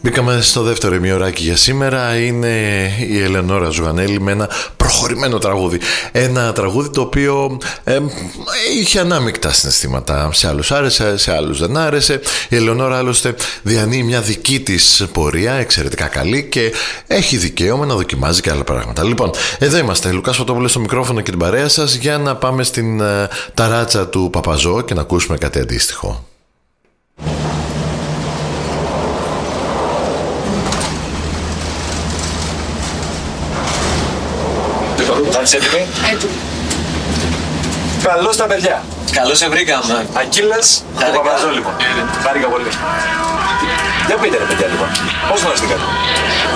Μπήκαμε στο δεύτερο ημιωράκι για σήμερα. Είναι η Ελεονόρα Ζουγανέλη με ένα προχωρημένο τραγούδι. Ένα τραγούδι το οποίο είχε ανάμεικτα συναισθήματα. Σε άλλους άρεσε, σε άλλους δεν άρεσε. Η Ελεονόρα άλλωστε διανύει μια δική της πορεία, εξαιρετικά καλή, και έχει δικαίωμα να δοκιμάζει και άλλα πράγματα. Λοιπόν, εδώ είμαστε. Λουκάς Φωτόπουλος στο μικρόφωνο και την παρέα σας, για να πάμε στην ταράτσα του Παπαζό και να ακούσουμε κάτι αντίστοιχο. Θα είσαι έτοιμη? Έτοιμη. Καλώς τα παιδιά. Καλώς σε βρήκαμε. Ακύλας, το Παπαζό λοιπόν. Χάρηκα πολύ. Για πείτε ρε παιδιά λοιπόν, πώς γνωριστήκατε?